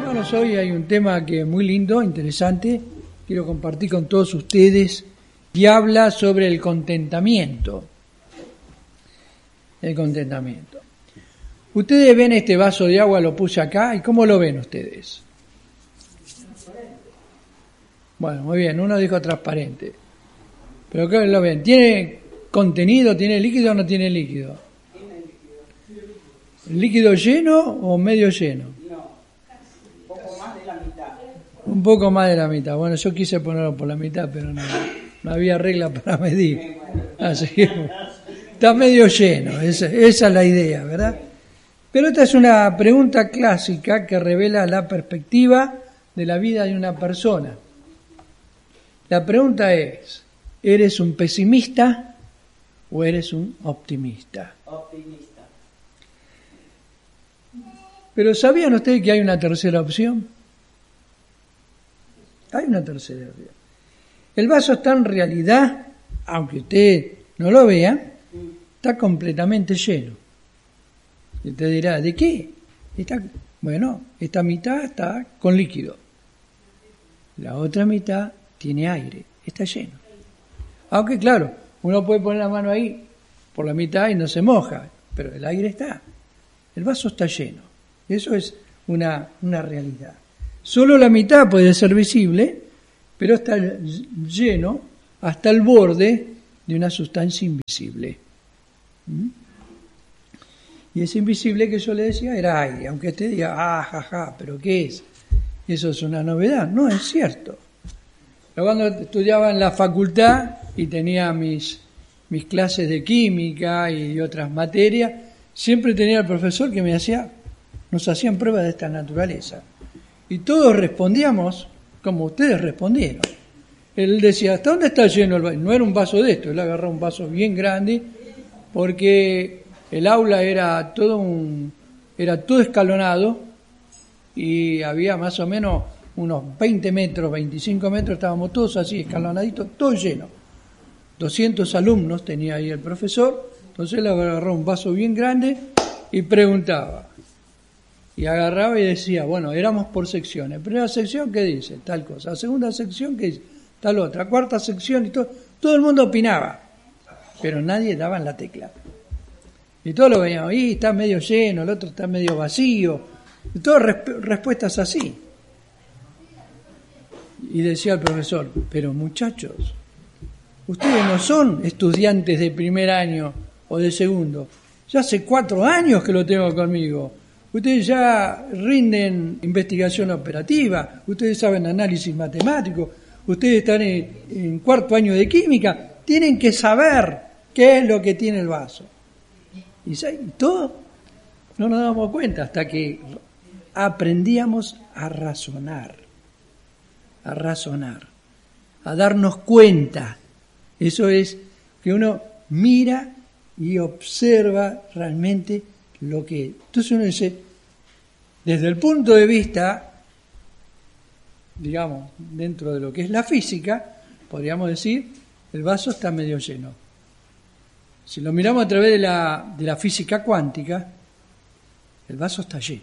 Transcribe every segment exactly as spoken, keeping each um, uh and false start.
Hermanos, hoy hay un tema que es muy lindo, interesante, quiero compartir con todos ustedes, y habla sobre el contentamiento. El contentamiento. Ustedes ven este vaso de agua, lo puse acá, ¿y cómo lo ven ustedes? Bueno, muy bien, uno dijo transparente. Pero ¿qué lo ven? ¿Tiene contenido, tiene líquido o no tiene líquido? ¿Líquido lleno o medio lleno? No, un poco más de la mitad. Un poco más de la mitad. Bueno, yo quise ponerlo por la mitad, pero no, no había regla para medir. Así que está medio lleno, esa, esa es la idea, ¿verdad? Pero esta es una pregunta clásica que revela la perspectiva de la vida de una persona. La pregunta es, ¿eres un pesimista o eres un optimista? Optimista. Pero ¿sabían ustedes que hay una tercera opción? Hay una tercera opción. El vaso está en realidad, aunque usted no lo vea, está completamente lleno. Y usted dirá, ¿de qué? Está, bueno, esta mitad está con líquido. La otra mitad tiene aire, está lleno. Aunque claro, uno puede poner la mano ahí por la mitad y no se moja, pero el aire está. El vaso está lleno. Eso es una, una realidad. Solo la mitad puede ser visible, pero está lleno hasta el borde de una sustancia invisible. ¿Mm? Y ese invisible que yo le decía era aire, aunque usted diga, ah, jaja, pero ¿qué es? Eso es una novedad. No, es cierto. Pero cuando estudiaba en la facultad y tenía mis, mis clases de química y otras materias, siempre tenía el profesor que me hacía, nos hacían pruebas de esta naturaleza. Y todos respondíamos como ustedes respondieron. Él decía, ¿hasta dónde está lleno el vaso? No era un vaso de esto, él agarró un vaso bien grande, porque el aula era todo un, era todo escalonado y había más o menos unos veinte metros, veinticinco metros, estábamos todos así, escalonaditos, todo lleno. doscientos alumnos tenía ahí el profesor, entonces él agarró un vaso bien grande y preguntaba. Y agarraba y decía, bueno, éramos por secciones. Primera sección, ¿qué dice? Tal cosa. Segunda sección, ¿qué dice? Tal otra. Cuarta sección, y todo. Todo el mundo opinaba, pero nadie daba en la tecla. Y todos lo veíamos, y está medio lleno, el otro está medio vacío. Y todas resp- respuestas así. Y decía el profesor, pero muchachos, ustedes no son estudiantes de primer año o de segundo. Ya hace cuatro años que lo tengo conmigo. Ustedes ya rinden investigación operativa, ustedes saben análisis matemático, ustedes están en, en cuarto año de química, tienen que saber qué es lo que tiene el vaso. Y todo no nos damos cuenta hasta que aprendíamos a razonar, a razonar, a darnos cuenta. Eso es que uno mira y observa realmente lo que... Entonces uno dice, desde el punto de vista, digamos, dentro de lo que es la física, podríamos decir, el vaso está medio lleno. Si lo miramos a través de la, de la física cuántica, el vaso está lleno.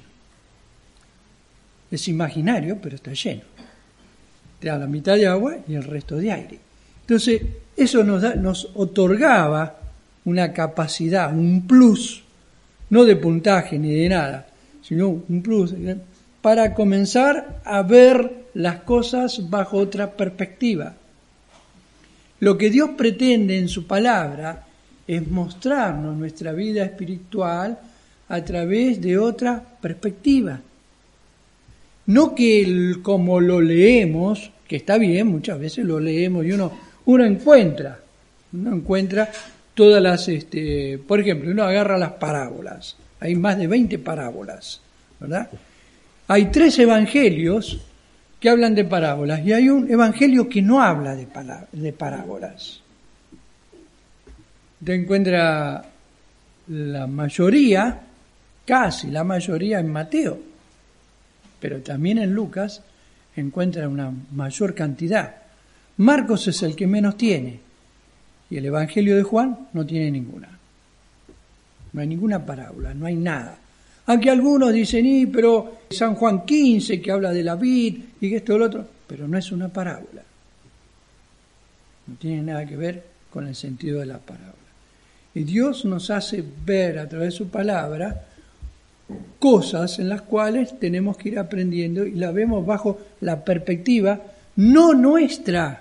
Es imaginario, pero está lleno. Te da la mitad de agua y el resto de aire. Entonces, eso nos, da, nos otorgaba una capacidad, un plus, no de puntaje ni de nada, sino un plus para comenzar a ver las cosas bajo otra perspectiva. Lo que Dios pretende en su palabra es mostrarnos nuestra vida espiritual a través de otra perspectiva. No que el, como lo leemos, que está bien, muchas veces lo leemos y uno, uno encuentra, uno encuentra todas las, este, por ejemplo, uno agarra las parábolas, hay más de veinte parábolas, ¿verdad? Hay tres evangelios que hablan de parábolas y hay un evangelio que no habla de, palá- de parábolas. Te encuentra la mayoría, casi la mayoría en Mateo, pero también en Lucas encuentra una mayor cantidad. Marcos es el que menos tiene y el Evangelio de Juan no tiene ninguna. No hay ninguna parábola, no hay nada. Aunque algunos dicen, y pero San Juan quince que habla de la vid y que esto y lo otro, pero no es una parábola. No tiene nada que ver con el sentido de la parábola. Y Dios nos hace ver a través de su palabra cosas en las cuales tenemos que ir aprendiendo y la vemos bajo la perspectiva no nuestra,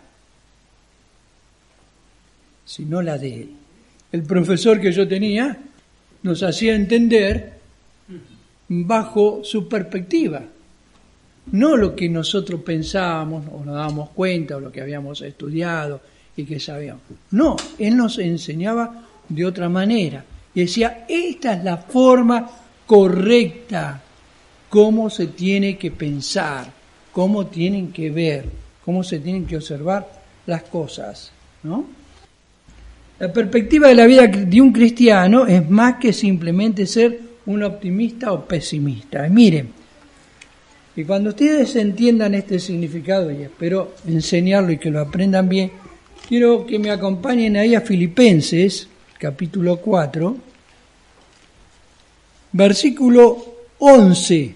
sino la de Él. El profesor que yo tenía nos hacía entender bajo su perspectiva, no lo que nosotros pensábamos o nos dábamos cuenta o lo que habíamos estudiado y que sabíamos. No, Él nos enseñaba de otra manera y decía, esta es la forma correcta, cómo se tiene que pensar, cómo tienen que ver, cómo se tienen que observar las cosas, ¿no? La perspectiva de la vida de un cristiano es más que simplemente ser un optimista o pesimista. Y miren, y cuando ustedes entiendan este significado, y espero enseñarlo y que lo aprendan bien, quiero que me acompañen ahí a Filipenses, capítulo cuatro, versículo once.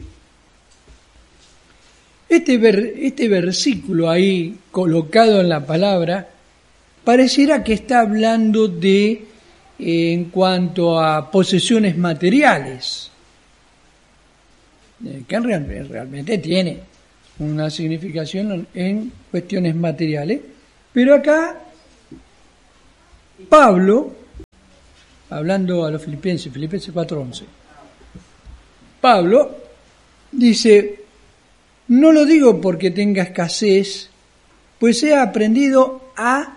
Este, ver, este versículo ahí colocado en la palabra pareciera que está hablando de eh, en cuanto a posesiones materiales, eh, que real, realmente tiene una significación en cuestiones materiales, pero acá Pablo, hablando a los filipenses, Filipenses cuatro once, Pablo dice, no lo digo porque tenga escasez, pues he aprendido a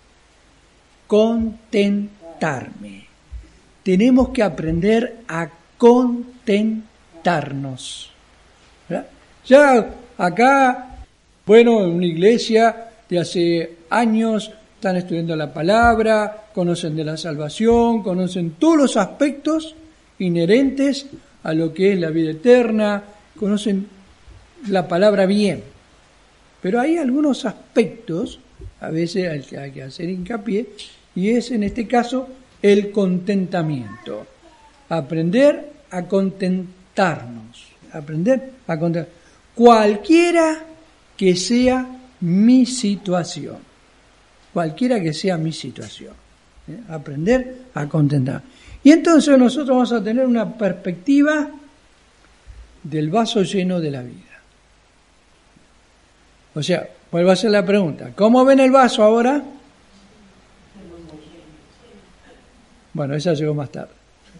contentarme. Tenemos que aprender a contentarnos. ¿Verdad? Ya acá, bueno, en una iglesia de hace años están estudiando la palabra, conocen de la salvación, conocen todos los aspectos inherentes a lo que es la vida eterna, conocen la palabra bien. Pero hay algunos aspectos, a veces hay que, hay que hacer hincapié, y es en este caso el contentamiento. Aprender a contentarnos. Aprender a contentarnos. Cualquiera que sea mi situación. Cualquiera que sea mi situación. ¿eh? Aprender a contentar. Y entonces nosotros vamos a tener una perspectiva del vaso lleno de la vida. O sea, vuelvo a hacer la pregunta. ¿Cómo ven el vaso ahora? Bueno, esa llegó más tarde.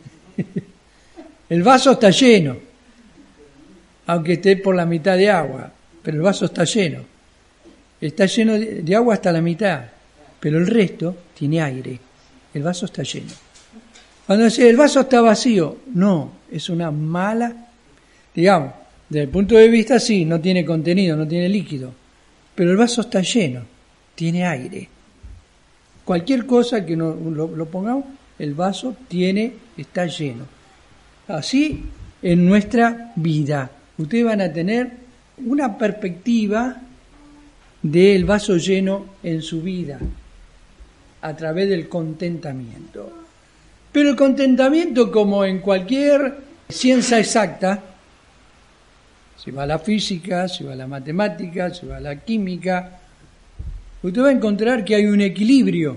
El vaso está lleno, aunque esté por la mitad de agua, pero el vaso está lleno. Está lleno de agua hasta la mitad, pero el resto tiene aire. El vaso está lleno. Cuando dice el vaso está vacío, no, es una mala, digamos, desde el punto de vista sí, no tiene contenido, no tiene líquido, pero el vaso está lleno, tiene aire. Cualquier cosa que no, lo, lo pongamos, el vaso tiene, está lleno. Así en nuestra vida, ustedes van a tener una perspectiva del vaso lleno en su vida, a través del contentamiento. Pero el contentamiento, como en cualquier ciencia exacta, si va a la física, si va a la matemática, si va a la química, usted va a encontrar que hay un equilibrio.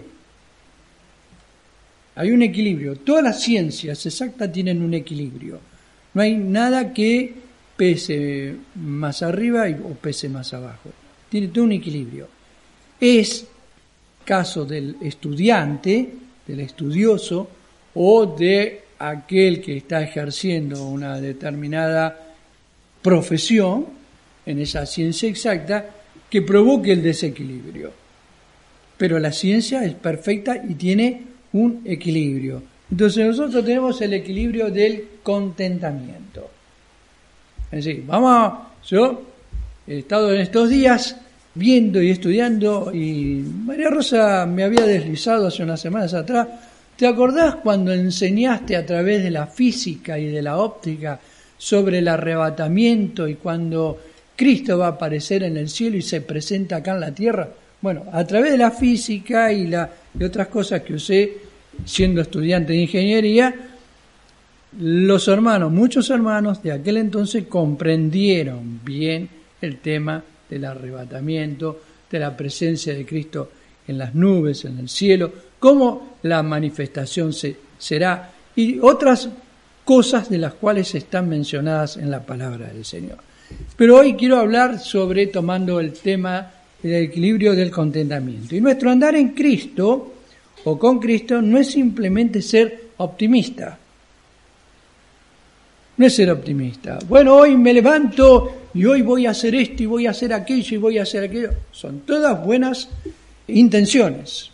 Hay un equilibrio. Todas las ciencias exactas tienen un equilibrio. No hay nada que pese más arriba o pese más abajo. Tiene todo un equilibrio. Es caso del estudiante, del estudioso, o de aquel que está ejerciendo una determinada profesión en esa ciencia exacta que provoque el desequilibrio. Pero la ciencia es perfecta y tiene un equilibrio. Entonces nosotros tenemos el equilibrio del contentamiento. Es decir, vamos, yo he estado en estos días viendo y estudiando, y María Rosa me había deslizado hace unas semanas atrás. ¿Te acordás cuando enseñaste a través de la física y de la óptica sobre el arrebatamiento y cuando Cristo va a aparecer en el cielo y se presenta acá en la tierra? Bueno, a través de la física y, la, y otras cosas que usé siendo estudiante de ingeniería, los hermanos, muchos hermanos de aquel entonces comprendieron bien el tema del arrebatamiento, de la presencia de Cristo en las nubes, en el cielo, cómo la manifestación se, será y otras cosas de las cuales están mencionadas en la palabra del Señor. Pero hoy quiero hablar sobre, tomando el tema del equilibrio del contentamiento. Y nuestro andar en Cristo o con Cristo no es simplemente ser optimista. No es ser optimista. Bueno, hoy me levanto y hoy voy a hacer esto y voy a hacer aquello y voy a hacer aquello. Son todas buenas intenciones.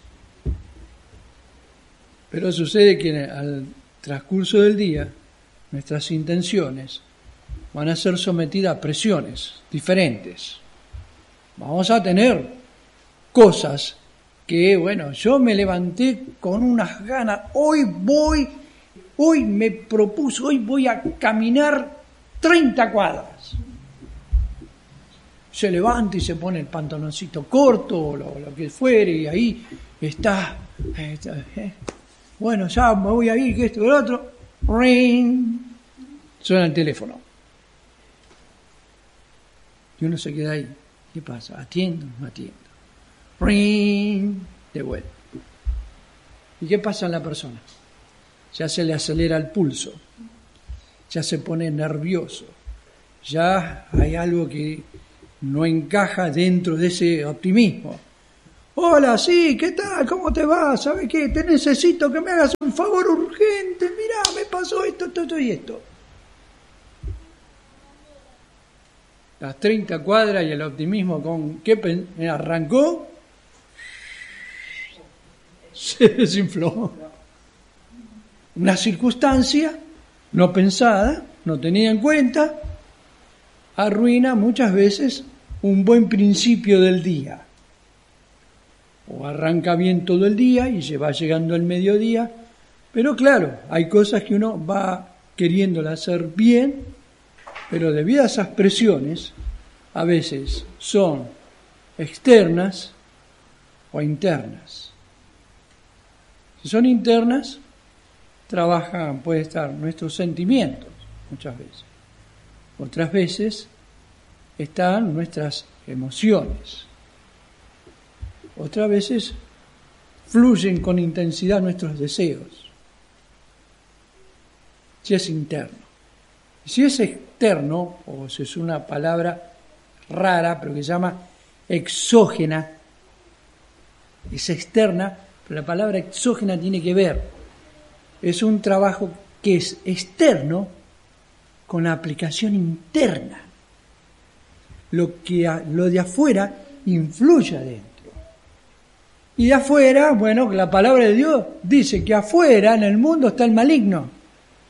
Pero sucede que al transcurso del día nuestras intenciones van a ser sometidas a presiones diferentes. Vamos a tener cosas que, bueno, yo me levanté con unas ganas, hoy voy, hoy me propuso, hoy voy a caminar treinta cuadras. Se levanta y se pone el pantaloncito corto o lo, lo que fuere y ahí está, está eh. bueno, ya me voy a ir, que esto y lo otro, ring, suena el teléfono. Y uno se queda ahí. ¿Qué pasa? ¿Atiendo? No atiendo. ¡Ring! De vuelta. ¿Y qué pasa en la persona? Ya se le acelera el pulso. Ya se pone nervioso. Ya hay algo que no encaja dentro de ese optimismo. Hola, sí, ¿qué tal? ¿Cómo te va? ¿Sabes qué? Te necesito que me hagas un favor urgente. Mirá, me pasó esto, esto, esto y esto. Las treinta cuadras y el optimismo con que arrancó, se desinfló. Una circunstancia no pensada, no tenida en cuenta, arruina muchas veces un buen principio del día. O arranca bien todo el día y se va llegando el mediodía, pero claro, hay cosas que uno va queriéndolas hacer bien, pero debido a esas presiones, a veces son externas o internas. Si son internas, trabajan, puede estar nuestros sentimientos, muchas veces. Otras veces están nuestras emociones. Otras veces fluyen con intensidad nuestros deseos. Si es interno. Si es externo, o si es una palabra rara, pero que se llama exógena, es externa, pero la palabra exógena tiene que ver, es un trabajo que es externo con la aplicación interna. Lo que a, lo de afuera influye adentro. Y de afuera, bueno, la palabra de Dios dice que afuera, en el mundo, está el maligno.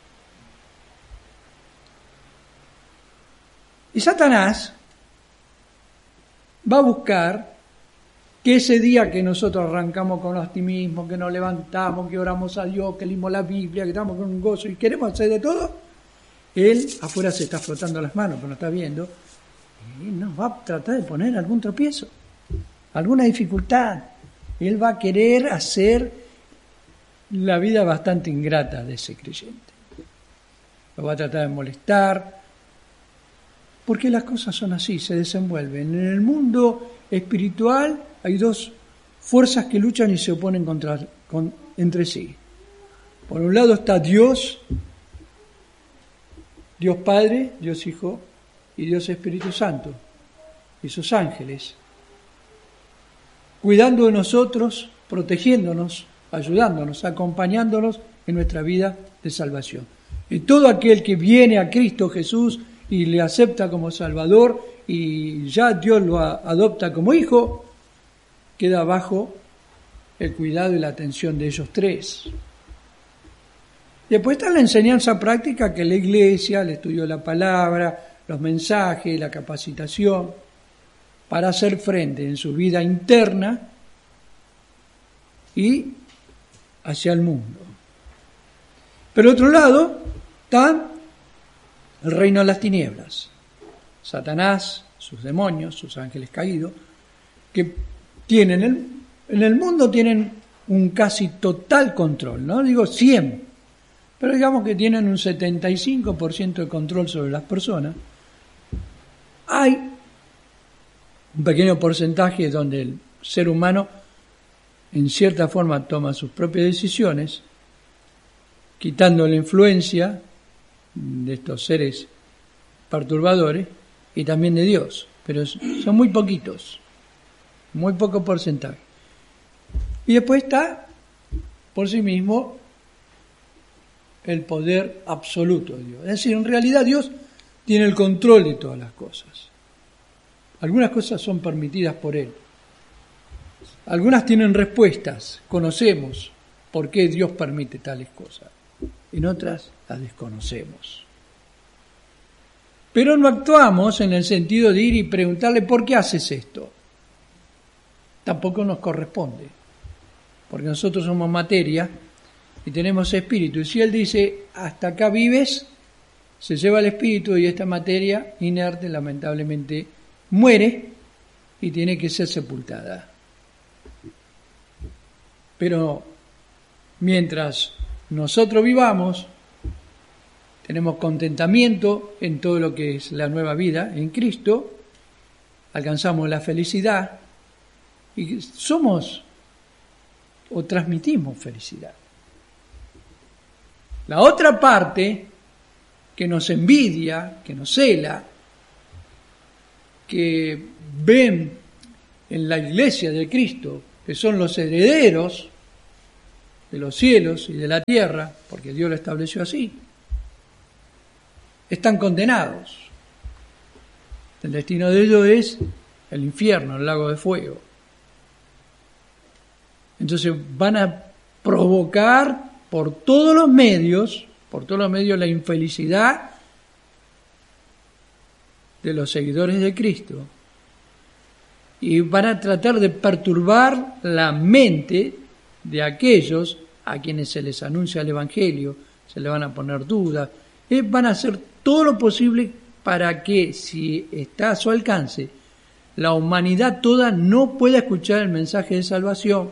Y Satanás va a buscar que ese día que nosotros arrancamos con optimismo, que nos levantamos, que oramos a Dios, que leímos la Biblia, que estamos con un gozo y queremos hacer de todo, él afuera se está frotando las manos, pero no está viendo, y nos va a tratar de poner algún tropiezo, alguna dificultad. Él va a querer hacer la vida bastante ingrata de ese creyente. Lo va a tratar de molestar, porque las cosas son así, se desenvuelven. En el mundo espiritual hay dos fuerzas que luchan y se oponen contra, con, entre sí. Por un lado está Dios, Dios Padre, Dios Hijo y Dios Espíritu Santo, y sus ángeles, cuidando de nosotros, protegiéndonos, ayudándonos, acompañándonos en nuestra vida de salvación. Y todo aquel que viene a Cristo Jesús y le acepta como Salvador y ya Dios lo adopta como hijo, queda bajo el cuidado y la atención de ellos tres. Después está la enseñanza práctica que la iglesia, el estudio de la palabra, los mensajes, la capacitación, para hacer frente en su vida interna y hacia el mundo. Pero otro lado está el reino de las tinieblas, Satanás, sus demonios, sus ángeles caídos, que tienen el, en el mundo tienen un casi total control, no digo cien, pero digamos que tienen un setenta y cinco por ciento de control sobre las personas. Hay un pequeño porcentaje donde el ser humano en cierta forma toma sus propias decisiones, quitando la influencia de estos seres perturbadores y también de Dios, pero son muy poquitos, muy poco porcentaje. Y después está por sí mismo el poder absoluto de Dios. Es decir, en realidad Dios tiene el control de todas las cosas. Algunas cosas son permitidas por Él. Algunas tienen respuestas, conocemos por qué Dios permite tales cosas. En otras las desconocemos. Pero no actuamos en el sentido de ir y preguntarle ¿por qué haces esto? Tampoco nos corresponde, porque nosotros somos materia y tenemos espíritu. Y si Él dice hasta acá vives, se lleva el espíritu y esta materia inerte lamentablemente muere y tiene que ser sepultada. Pero mientras nosotros vivamos, tenemos contentamiento en todo lo que es la nueva vida en Cristo, alcanzamos la felicidad y somos o transmitimos felicidad. La otra parte que nos envidia, que nos cela, que ven en la iglesia de Cristo, que son los herederos de los cielos y de la tierra, porque Dios lo estableció así, están condenados. El destino de ellos es el infierno, el lago de fuego. Entonces van a provocar por todos los medios, por todos los medios la infelicidad de los seguidores de Cristo y van a tratar de perturbar la mente de aquellos a quienes se les anuncia el Evangelio, se le van a poner dudas, eh, van a hacer todo lo posible para que, si está a su alcance, la humanidad toda no pueda escuchar el mensaje de salvación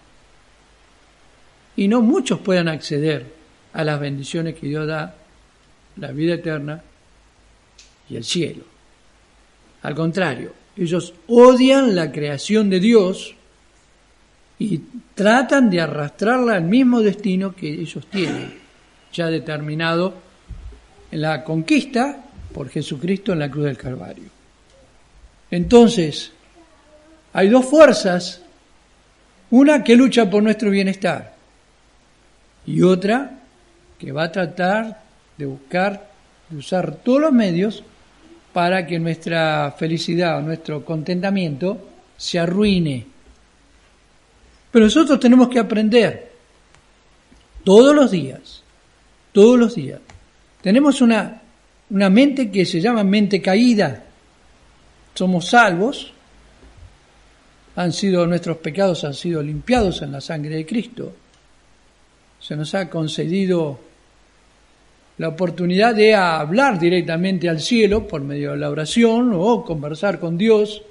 y no muchos puedan acceder a las bendiciones que Dios da, la vida eterna y el cielo. Al contrario, ellos odian la creación de Dios y tratan de arrastrarla al mismo destino que ellos tienen, ya determinado en la conquista por Jesucristo en la cruz del Calvario. Entonces, hay dos fuerzas, una que lucha por nuestro bienestar y otra que va a tratar de buscar, de usar todos los medios para que nuestra felicidad o nuestro contentamiento se arruine. Pero nosotros tenemos que aprender todos los días, todos los días. Tenemos una, una mente que se llama mente caída. Somos salvos, han sido, nuestros pecados han sido limpiados en la sangre de Cristo. Se nos ha concedido la oportunidad de hablar directamente al cielo por medio de la oración o conversar con Dios.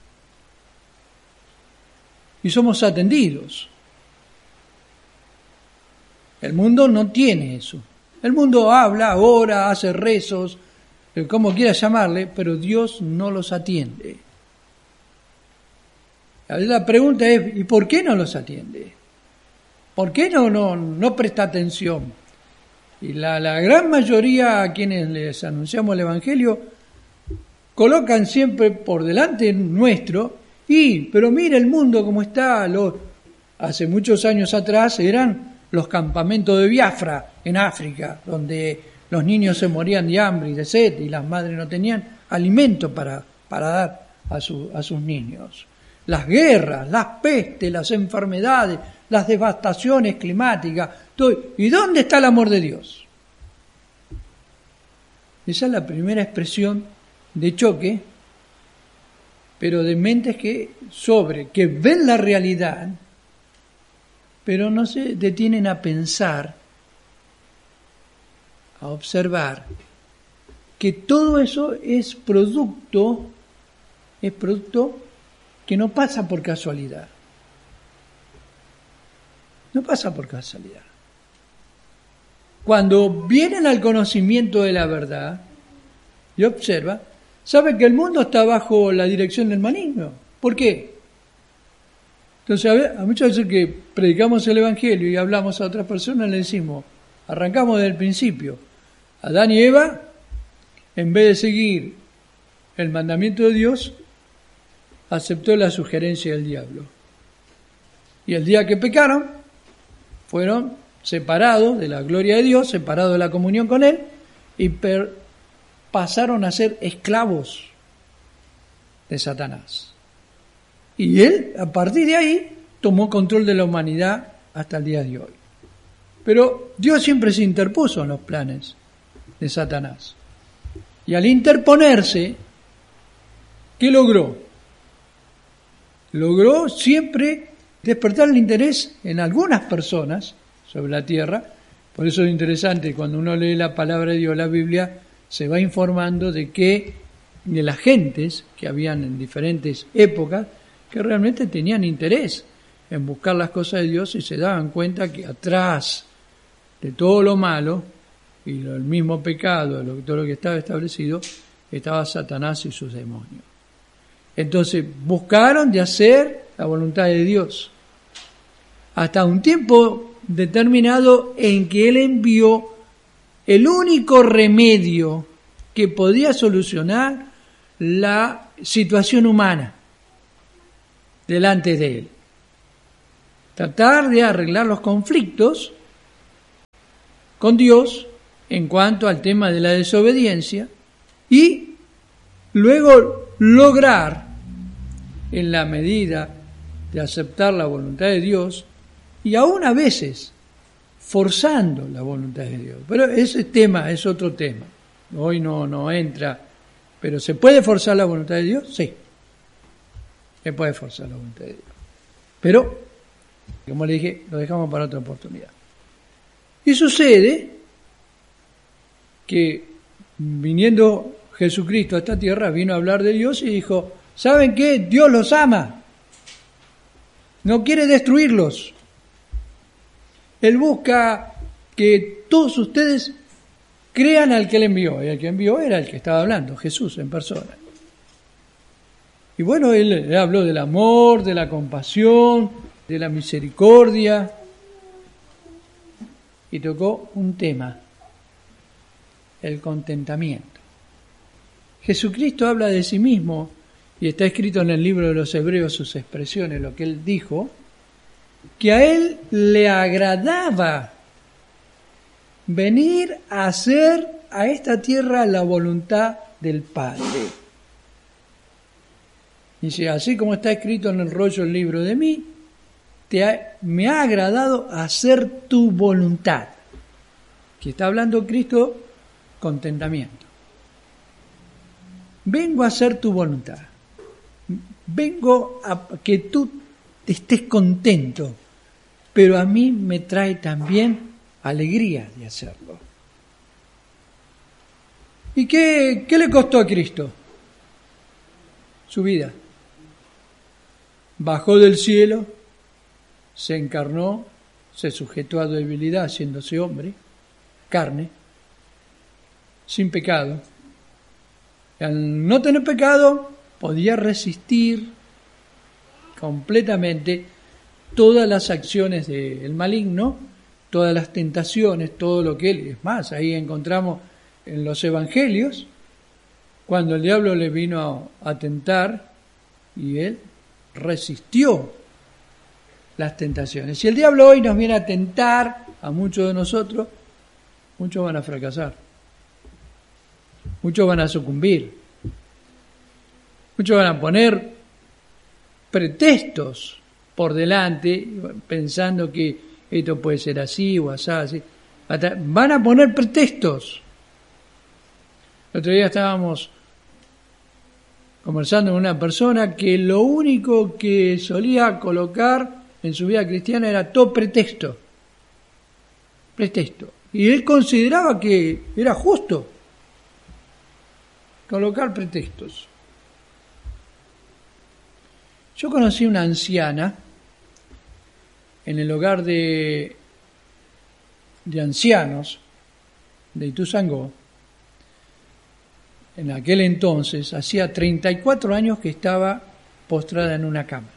Y somos atendidos. El mundo no tiene eso. El mundo habla, ora, hace rezos, como quiera llamarle, pero Dios no los atiende. La pregunta es, ¿y por qué no los atiende? ¿Por qué no, no, no presta atención? Y la, la gran mayoría a quienes les anunciamos el Evangelio colocan siempre por delante nuestro, y, pero mira el mundo como está. Lo, hace muchos años atrás eran los campamentos de Biafra en África, donde los niños se morían de hambre y de sed y las madres no tenían alimento para, para dar a, su, a sus niños. Las guerras, las pestes, las enfermedades, las devastaciones climáticas. Todo. ¿Y dónde está el amor de Dios? Esa es la primera expresión de choque, pero de mentes que sobre, que ven la realidad, pero no se detienen a pensar, a observar, que todo eso es producto, es producto que no pasa por casualidad. No pasa por casualidad. cuando vienen al conocimiento de la verdad y observa, sabe que el mundo está bajo la dirección del maligno. ¿Por qué? Entonces, a, ver, a muchas veces que predicamos el Evangelio y hablamos a otras personas, le decimos, arrancamos desde el principio. Adán y Eva, en vez de seguir el mandamiento de Dios, aceptó la sugerencia del diablo. Y el día que pecaron, fueron separados de la gloria de Dios, separados de la comunión con Él, y per- pasaron a ser esclavos de Satanás. Y Él, a partir de ahí, tomó control de la humanidad hasta el día de hoy. Pero Dios siempre se interpuso en los planes de Satanás. Y al interponerse, ¿qué logró? Logró siempre despertar el interés en algunas personas sobre la tierra. Por eso es interesante, cuando uno lee la palabra de Dios, la Biblia, se va informando de que de las gentes que habían en diferentes épocas que realmente tenían interés en buscar las cosas de Dios y se daban cuenta que atrás de todo lo malo y el mismo pecado, de todo lo que estaba establecido, estaba Satanás y sus demonios. Entonces buscaron de hacer la voluntad de Dios hasta un tiempo determinado en que Él envió el único remedio que podía solucionar la situación humana delante de Él. Tratar de arreglar los conflictos con Dios en cuanto al tema de la desobediencia y luego lograr, en la medida de aceptar la voluntad de Dios, y aún a veces forzando la voluntad de Dios. Pero ese tema es otro tema. Hoy no, no entra. Pero ¿se puede forzar la voluntad de Dios? Sí. Se puede forzar la voluntad de Dios. Pero, como le dije, lo dejamos para otra oportunidad. Y sucede que viniendo Jesucristo a esta tierra, vino a hablar de Dios y dijo, ¿saben qué? Dios los ama. No quiere destruirlos. Él busca que todos ustedes crean al que Él envió. Y el que envió era el que estaba hablando, Jesús en persona. Y bueno, Él, él habló del amor, de la compasión, de la misericordia. Y tocó un tema, el contentamiento. Jesucristo habla de sí mismo, y está escrito en el libro de los Hebreos sus expresiones, lo que Él dijo, que a Él le agradaba venir a hacer a esta tierra la voluntad del Padre. Dice, así como está escrito en el rollo del libro de mí, te ha, me ha agradado hacer tu voluntad. Que está hablando Cristo, contentamiento. Vengo a hacer tu voluntad. Vengo a que tú estés contento, pero a mí me trae también alegría de hacerlo. ¿Y qué, qué le costó a Cristo? Su vida. Bajó del cielo, se encarnó, se sujetó a debilidad haciéndose hombre, carne, sin pecado. Al no tener pecado, podía resistir completamente todas las acciones del maligno, todas las tentaciones, todo lo que él... Es más, ahí encontramos en los evangelios, cuando el diablo le vino a, a tentar, y él resistió las tentaciones. Si el diablo hoy nos viene a tentar a muchos de nosotros, muchos van a fracasar. Muchos van a sucumbir. Muchos van a poner pretextos por delante, pensando que esto puede ser así o así, así. Van a poner pretextos. El otro día estábamos conversando con una persona que lo único que solía colocar en su vida cristiana era todo pretexto. Pretexto. Y él consideraba que era justo colocar pretextos. Yo conocí una anciana en el hogar de, de ancianos de Ituzaingó, en aquel entonces, hacía treinta y cuatro años que estaba postrada en una cama.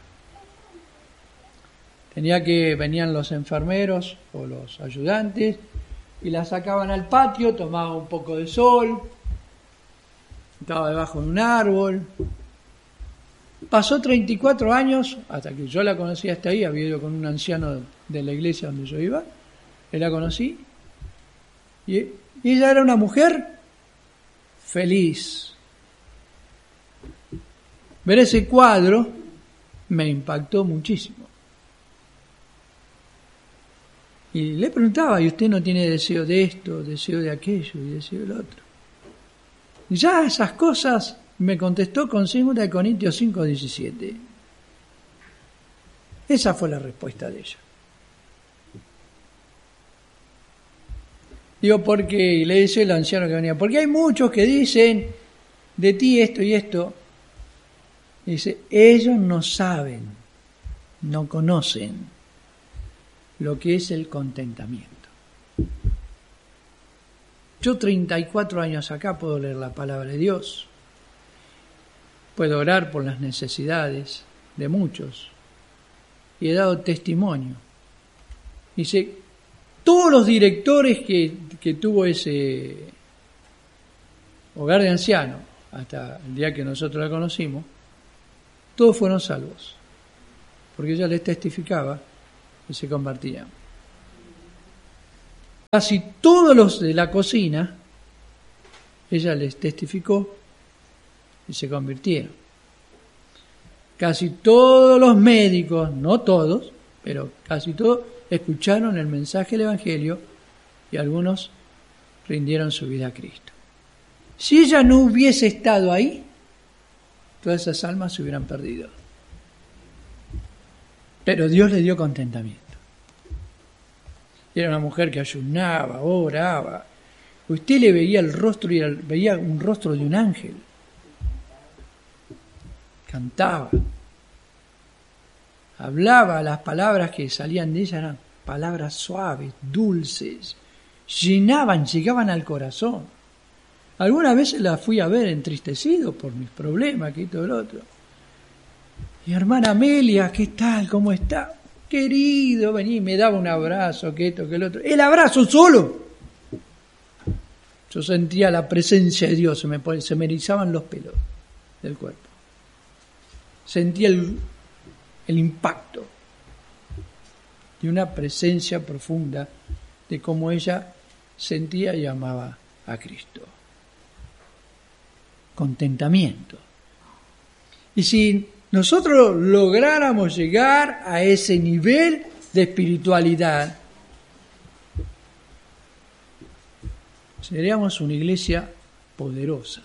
Tenía que, venían los enfermeros o los ayudantes y la sacaban al patio, tomaba un poco de sol, estaba debajo de un árbol. Pasó treinta y cuatro años, hasta que yo la conocí hasta ahí, había ido con un anciano de la iglesia donde yo iba, y la conocí, y ella era una mujer feliz. Ver ese cuadro me impactó muchísimo. Y le preguntaba, ¿y usted no tiene deseo de esto, deseo de aquello y deseo del otro? Y ya esas cosas me contestó con segunda Corintios cinco diecisiete. Esa fue la respuesta de ella. Digo, porque, y le dice el anciano que venía, porque hay muchos que dicen de ti esto y esto. Y dice, ellos no saben, no conocen lo que es el contentamiento. Yo treinta y cuatro años acá puedo leer la palabra de Dios, puedo orar por las necesidades de muchos y he dado testimonio. Dice, todos los directores que, que tuvo ese hogar de ancianos, hasta el día que nosotros la conocimos, todos fueron salvos, porque ella les testificaba y se convertían. Casi todos los de la cocina, ella les testificó y se convirtieron. Casi todos los médicos, no todos, pero casi todos, escucharon el mensaje del Evangelio y algunos rindieron su vida a Cristo. Si ella no hubiese estado ahí, todas esas almas se hubieran perdido. Pero Dios le dio contentamiento. Era una mujer que ayunaba, oraba. Usted le veía el rostro y veía un rostro de un ángel. Cantaba. Hablaba, las palabras que salían de ella eran palabras suaves, dulces. Llenaban, llegaban al corazón. Algunas veces la fui a ver entristecido por mis problemas, que todo lo otro. Mi hermana Amelia, ¿qué tal? ¿Cómo está? Querido, vení, me daba un abrazo, que esto, que el otro. El abrazo solo. Yo sentía la presencia de Dios, se me, se me erizaban los pelos del cuerpo. Sentía el, el impacto de una presencia profunda de cómo ella sentía y amaba a Cristo. Contentamiento. Y si nosotros lográramos llegar a ese nivel de espiritualidad, seríamos una iglesia poderosa,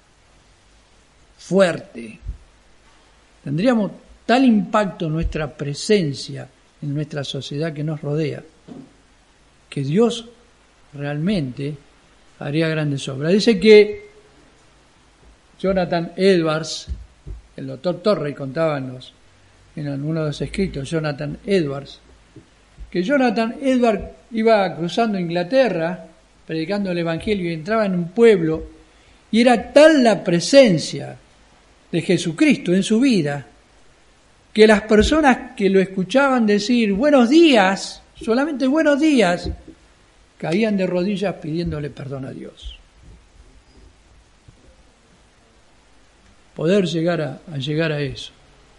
fuerte. Tendríamos tal impacto en nuestra presencia en nuestra sociedad que nos rodea, que Dios realmente haría grandes obras. Dice que Jonathan Edwards, el doctor Torrey contaba en, los, en uno de los escritos, Jonathan Edwards, que Jonathan Edwards iba cruzando Inglaterra, predicando el Evangelio, y entraba en un pueblo, y era tal la presencia de Jesucristo en su vida, que las personas que lo escuchaban decir buenos días, solamente buenos días, caían de rodillas pidiéndole perdón a Dios. Poder llegar a, a llegar a eso.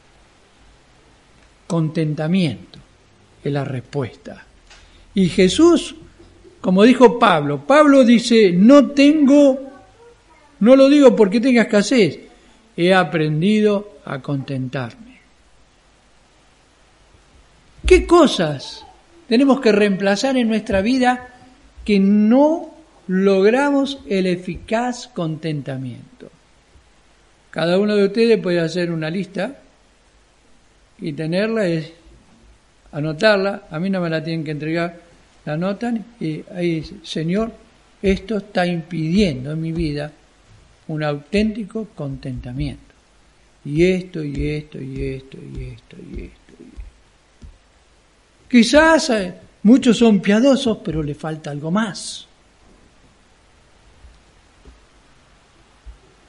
Contentamiento es la respuesta. Y Jesús, como dijo Pablo, Pablo dice, no tengo, no lo digo porque tenga escasez, he aprendido a contentarme. ¿Qué cosas tenemos que reemplazar en nuestra vida que no logramos el eficaz contentamiento? Cada uno de ustedes puede hacer una lista y tenerla, es anotarla. A mí no me la tienen que entregar, la anotan y ahí dice, Señor, esto está impidiendo en mi vida un auténtico contentamiento. Y esto, y esto, y esto, y esto, y esto, y esto. Quizás eh, muchos son piadosos, pero le falta algo más.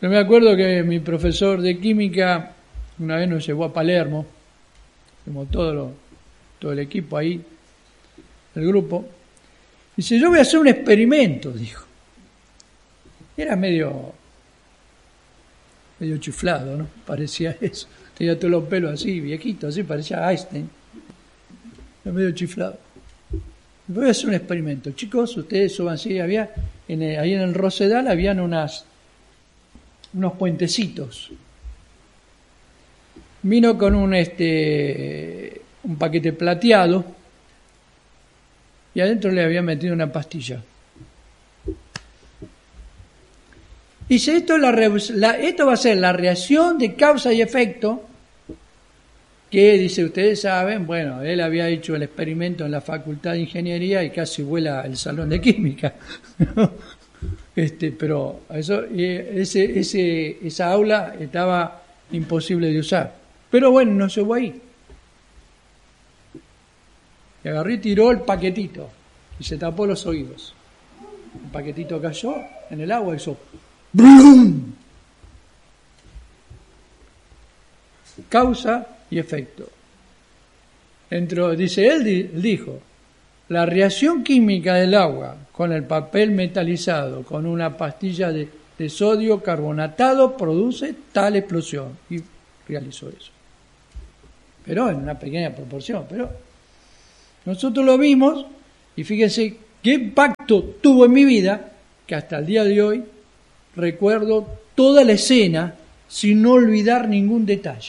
Yo me acuerdo que mi profesor de química una vez nos llevó a Palermo, como todo, lo, todo el equipo ahí, el grupo. Dice, yo voy a hacer un experimento, dijo. Era medio, medio chiflado, ¿no? Parecía eso. Tenía todos los pelos así, viejito, así, parecía Einstein. Era medio chiflado. Voy a hacer un experimento. Chicos, ustedes suban así, había, en el, ahí en el Rosedal habían unas, unos puentecitos. Vino con un, este, un paquete plateado y adentro le había metido una pastilla. Dice, esto, la, la, esto va a ser la reacción de causa y efecto que, dice, ustedes saben, bueno, él había hecho el experimento en la Facultad de Ingeniería y casi vuela el salón de química. este, pero eso, ese, ese, esa aula estaba imposible de usar. Pero bueno, no se fue ahí. Y agarró y tiró el paquetito y se tapó los oídos. El paquetito cayó en el agua y hizo ¡blum! Causa y efecto. Entró, dice él, dijo, la reacción química del agua con el papel metalizado, con una pastilla de, de sodio carbonatado, produce tal explosión. Y realizó eso. Pero en una pequeña proporción. Pero nosotros lo vimos y fíjense qué impacto tuvo en mi vida, que hasta el día de hoy recuerdo toda la escena sin no olvidar ningún detalle.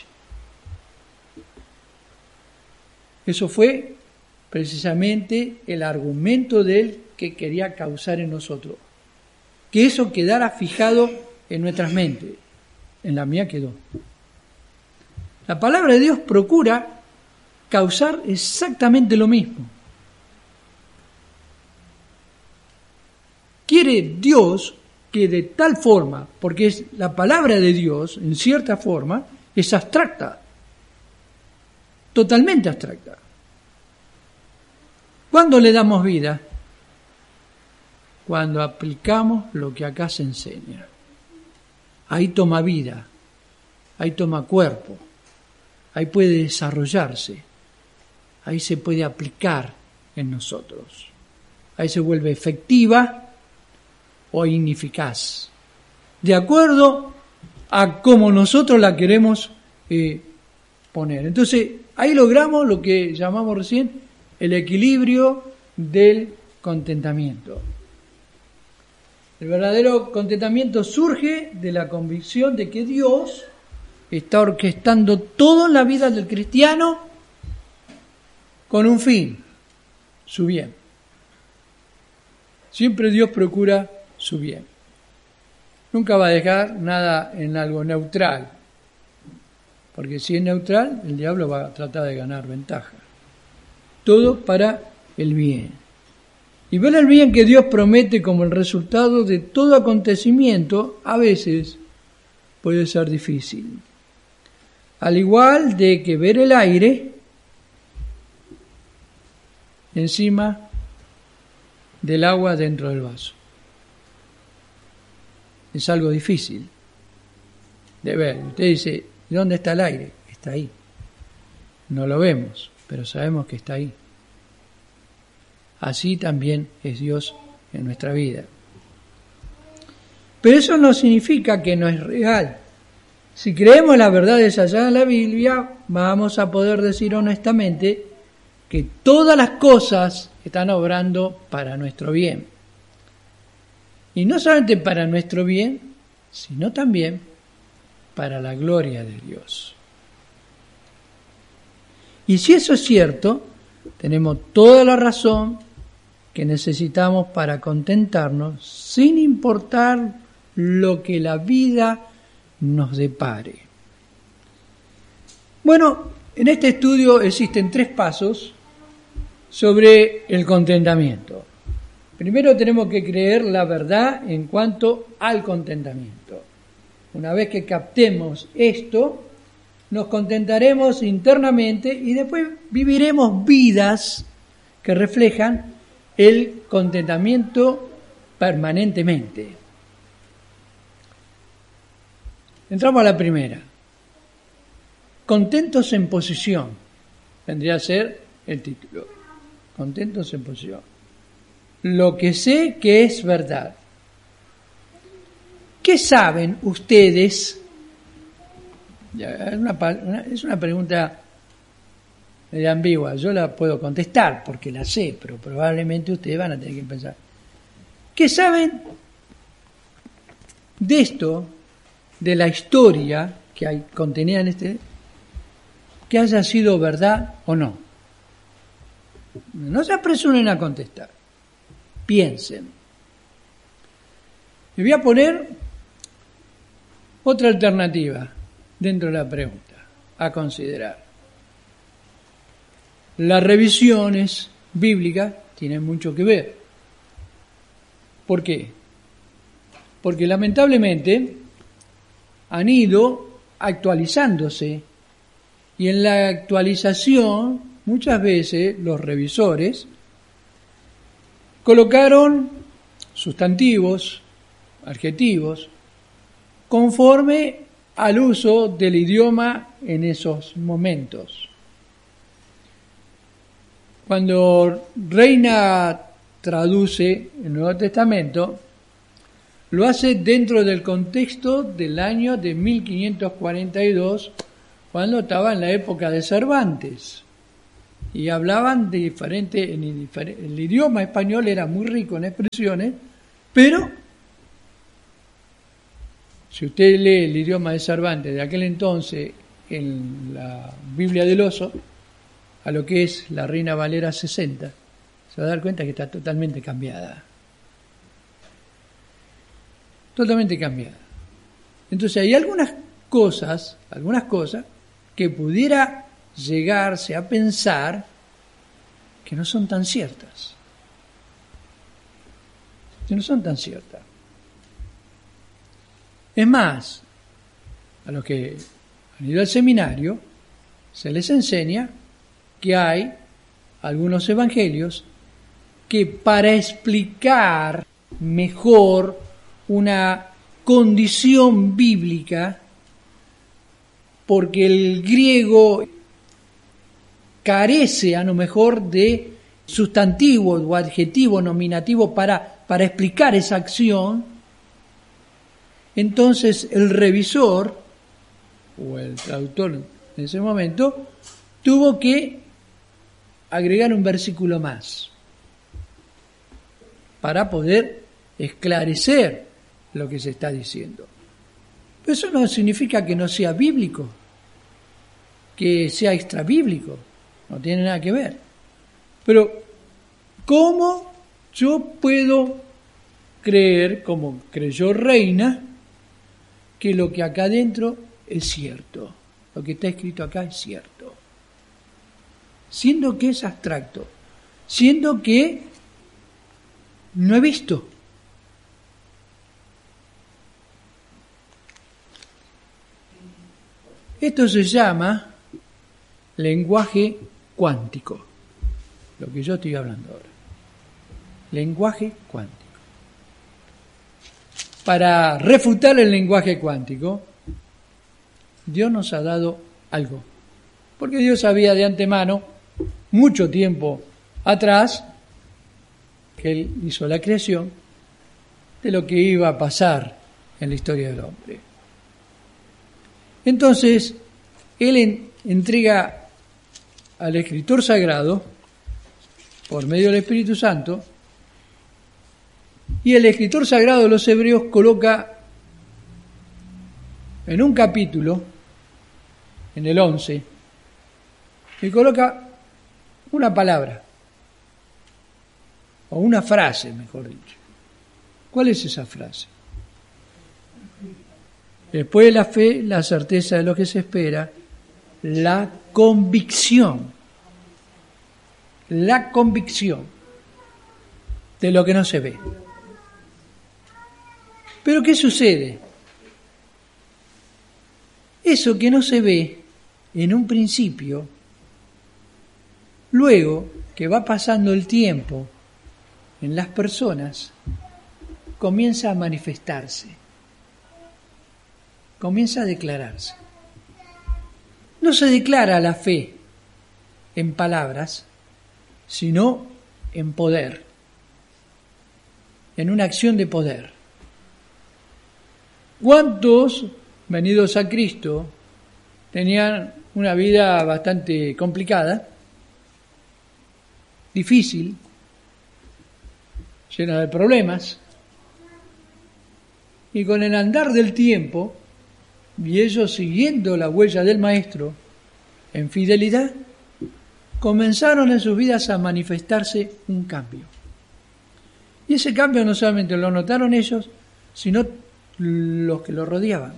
Eso fue precisamente el argumento de él que quería causar en nosotros. Que eso quedara fijado en nuestras mentes. En la mía quedó. La palabra de Dios procura causar exactamente lo mismo. Quiere Dios que de tal forma, porque es la palabra de Dios, en cierta forma, es abstracta. Totalmente abstracta. ¿Cuándo le damos vida? Cuando aplicamos lo que acá se enseña. Ahí toma vida, ahí toma cuerpo, ahí puede desarrollarse, ahí se puede aplicar en nosotros. Ahí se vuelve efectiva o ineficaz, de acuerdo a cómo nosotros la queremos eh, poner. Entonces, ahí logramos lo que llamamos recién el equilibrio del contentamiento. El verdadero contentamiento surge de la convicción de que Dios está orquestando todo en la vida del cristiano con un fin, su bien. Siempre Dios procura su bien. Nunca va a dejar nada en algo neutral, porque si es neutral, el diablo va a tratar de ganar ventaja. Todo para el bien. Y ver el bien que Dios promete como el resultado de todo acontecimiento, a veces puede ser difícil. Al igual de que ver el aire encima del agua dentro del vaso. Es algo difícil de ver. Usted dice, ¿dónde está el aire? Está ahí. No lo vemos, pero sabemos que está ahí. Así también es Dios en nuestra vida. Pero eso no significa que no es real. Si creemos las verdades allá en la Biblia, vamos a poder decir honestamente que todas las cosas están obrando para nuestro bien. Y no solamente para nuestro bien, sino también para la gloria de Dios. Y si eso es cierto, tenemos toda la razón que necesitamos para contentarnos sin importar lo que la vida nos depare. Bueno, en este estudio existen tres pasos sobre el contentamiento. Primero tenemos que creer la verdad en cuanto al contentamiento. Una vez que captemos esto, nos contentaremos internamente y después viviremos vidas que reflejan el contentamiento permanentemente. Entramos a la primera. Contentos en posición. Vendría a ser el título. Contentos en posición. Lo que sé que es verdad. ¿Qué saben ustedes? Es una, una, es una pregunta medio ambigua. Yo la puedo contestar porque la sé, pero probablemente ustedes van a tener que pensar. ¿Qué saben de esto, de la historia que hay contenida en este, que haya sido verdad o no? No se apresuren a contestar. Piensen. Le voy a poner otra alternativa dentro de la pregunta a considerar. Las revisiones bíblicas tienen mucho que ver. ¿Por qué? Porque lamentablemente han ido actualizándose y en la actualización muchas veces los revisores colocaron sustantivos, adjetivos, conforme al uso del idioma en esos momentos. Cuando Reina traduce el Nuevo Testamento, lo hace dentro del contexto del año de mil quinientos cuarenta y dos, cuando estaba en la época de Cervantes. Y hablaban de diferente, en el, el idioma español era muy rico en expresiones, pero si usted lee el idioma de Cervantes de aquel entonces en la Biblia del Oso, a lo que es la Reina Valera sesenta, se va a dar cuenta que está totalmente cambiada. Totalmente cambiada. Entonces hay algunas cosas, algunas cosas que pudiera llegarse a pensar que no son tan ciertas. Que no son tan ciertas. Es más, a los que han ido al seminario se les enseña que hay algunos evangelios que para explicar mejor una condición bíblica, porque el griego carece a lo mejor de sustantivo o adjetivo nominativo para, para explicar esa acción, entonces el revisor o el traductor en ese momento tuvo que agregar un versículo más para poder esclarecer lo que se está diciendo. Pero eso no significa que no sea bíblico, que sea extrabíblico, no tiene nada que ver. Pero, ¿cómo yo puedo creer, como creyó Reina, que lo que acá adentro es cierto? Lo que está escrito acá es cierto. Siendo que es abstracto, siendo que no he visto. Esto se llama lenguaje cuántico, lo que yo estoy hablando ahora. Lenguaje cuántico. Para refutar el lenguaje cuántico, Dios nos ha dado algo. Porque Dios sabía de antemano, mucho tiempo atrás, que Él hizo la creación, de lo que iba a pasar en la historia del hombre. Entonces, Él en, entrega al escritor sagrado, por medio del Espíritu Santo, y el escritor sagrado de los Hebreos coloca en un capítulo, en el once, y coloca una palabra, o una frase, mejor dicho. ¿Cuál es esa frase? Después de la fe, la certeza de lo que se espera, la convicción, la convicción de lo que no se ve. Pero ¿qué sucede? Eso que no se ve en un principio, luego que va pasando el tiempo en las personas, comienza a manifestarse. comienza a declararse. No se declara la fe en palabras, sino en poder, en una acción de poder. ¿Cuántos, venidos a Cristo, tenían una vida bastante complicada, difícil, llena de problemas, y con el andar del tiempo, y ellos siguiendo la huella del Maestro en fidelidad, comenzaron en sus vidas a manifestarse un cambio? Y ese cambio no solamente lo notaron ellos, sino los que lo rodeaban.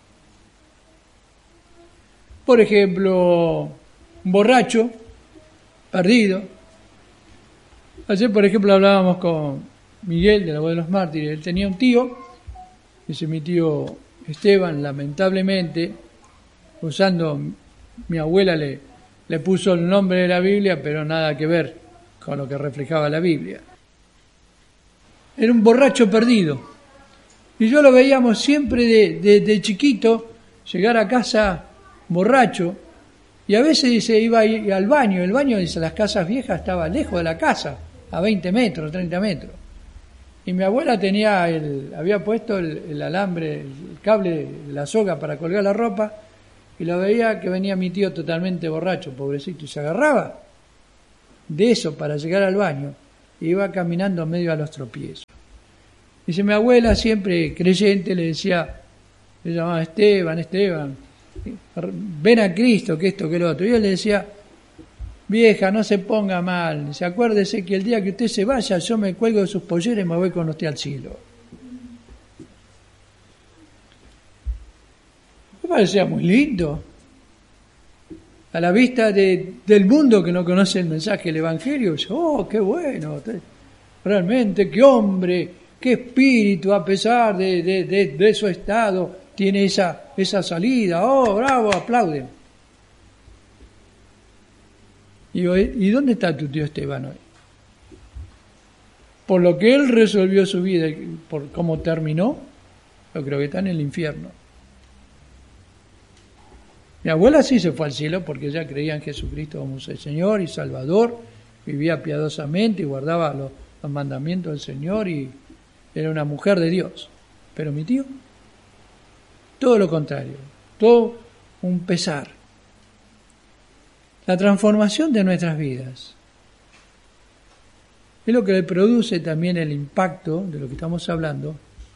Por ejemplo, un borracho, perdido. Ayer, por ejemplo, hablábamos con Miguel de la Voz de los Mártires. Él tenía un tío, ese mi tío Esteban, lamentablemente, usando, mi abuela le, le puso el nombre de la Biblia, pero nada que ver con lo que reflejaba la Biblia. Era un borracho perdido. Y yo lo veíamos siempre de, de, de chiquito, llegar a casa borracho, y a veces se iba al baño. El baño de las casas viejas estaba lejos de la casa, a veinte metros, treinta metros. Y mi abuela tenía el, había puesto el, el alambre, el cable de la soga para colgar la ropa, y lo veía que venía mi tío totalmente borracho, pobrecito, y se agarraba de eso para llegar al baño, y iba caminando medio a los tropiezos. Dice, mi abuela, siempre creyente, le decía, le llamaba Esteban, Esteban, ven a Cristo, que esto, que lo otro. Y él le decía, vieja, no se ponga mal, dice, acuérdese que el día que usted se vaya, yo me cuelgo de sus polleras y me voy con usted al cielo. Me parecía muy lindo. A la vista de, del mundo que no conoce el mensaje del Evangelio, dice, oh, qué bueno, realmente, qué hombre, qué espíritu, a pesar de, de, de, de su estado, tiene esa, esa salida. Oh, bravo, aplauden. Y, hoy, ¿y dónde está tu tío Esteban hoy? Por lo que él resolvió su vida, por cómo terminó, yo creo que está en el infierno. Mi abuela sí se fue al cielo porque ella creía en Jesucristo como su Señor y Salvador, vivía piadosamente y guardaba los, los mandamientos del Señor y era una mujer de Dios. Pero mi tío, todo lo contrario, todo un pesar. La transformación de nuestras vidas es lo que le produce también el impacto de lo que estamos hablando,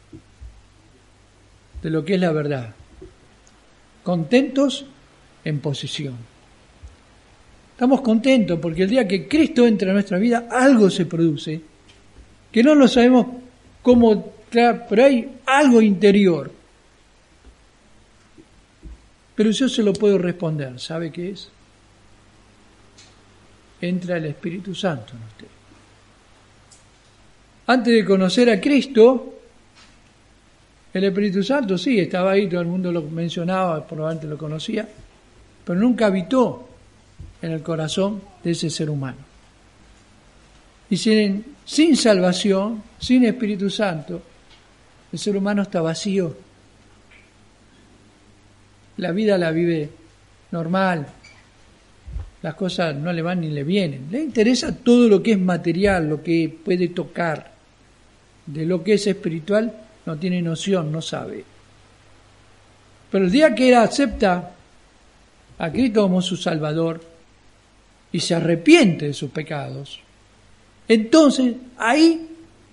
de lo que es la verdad. Contentos en posición. Estamos contentos porque el día que Cristo entra en nuestra vida, algo se produce, que no lo sabemos cómo, pero hay algo interior. Pero yo se lo puedo responder. ¿Sabe qué es? Entra el Espíritu Santo en usted. Antes de conocer a Cristo, el Espíritu Santo sí, estaba ahí, todo el mundo lo mencionaba, probablemente lo conocía, pero nunca habitó en el corazón de ese ser humano. Y sin, sin salvación, sin Espíritu Santo, el ser humano está vacío. La vida la vive normal, las cosas no le van ni le vienen. Le interesa todo lo que es material, lo que puede tocar. De lo que es espiritual no tiene noción, no sabe. Pero el día que él acepta a Cristo como su Salvador y se arrepiente de sus pecados, entonces ahí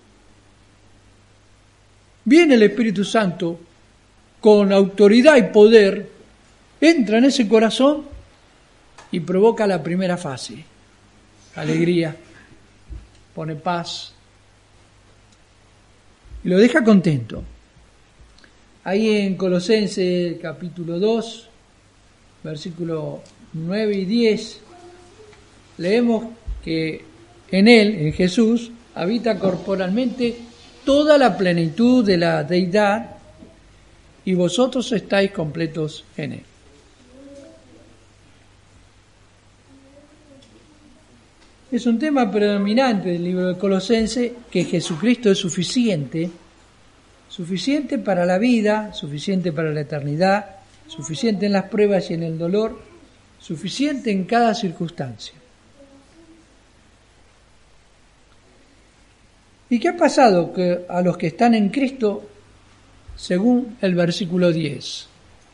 viene el Espíritu Santo con autoridad y poder, entra en ese corazón y provoca la primera fase, alegría, pone paz y lo deja contento. Ahí en Colosenses capítulo dos, versículos nueve y diez, leemos que en Él, en Jesús, habita corporalmente toda la plenitud de la deidad y vosotros estáis completos en Él. Es un tema predominante del libro de Colosenses, que Jesucristo es suficiente, suficiente para la vida, suficiente para la eternidad, suficiente en las pruebas y en el dolor, suficiente en cada circunstancia. ¿Y qué ha pasado que a los que están en Cristo, según el versículo diez?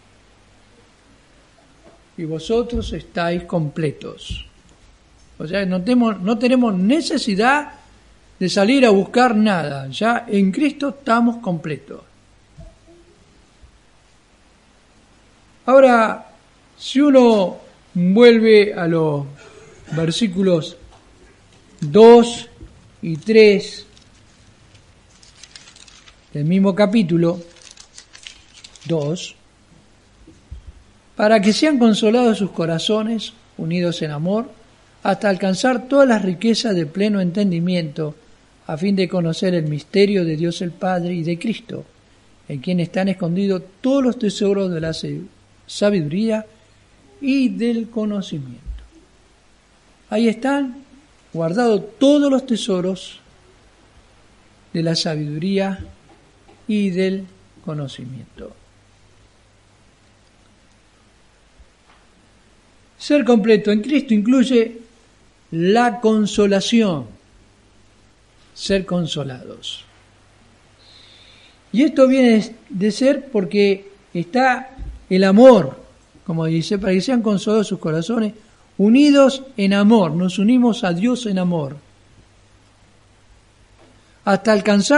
Y vosotros estáis completos. O sea, no tenemos, no tenemos necesidad de salir a buscar nada. Ya en Cristo estamos completos. Ahora, si uno vuelve a los versículos dos y tres del mismo capítulo dos, para que sean consolados sus corazones, unidos en amor, hasta alcanzar todas las riquezas de pleno entendimiento, a fin de conocer el misterio de Dios el Padre y de Cristo, en quien están escondidos todos los tesoros de la sabiduría y del conocimiento. Ahí están guardados todos los tesoros de la sabiduría y del conocimiento. Ser completo en Cristo incluye la consolación, ser consolados. Y esto viene de ser porque está el amor, como dice, para que sean consolados sus corazones, unidos en amor, nos unimos a Dios en amor, hasta alcanzar